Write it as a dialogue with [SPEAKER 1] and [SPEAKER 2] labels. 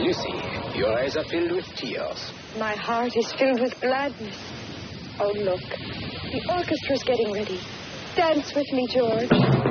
[SPEAKER 1] Lucy, your eyes are filled with tears.
[SPEAKER 2] My heart is filled with gladness. Oh, look. The orchestra's getting ready. Dance with me, George.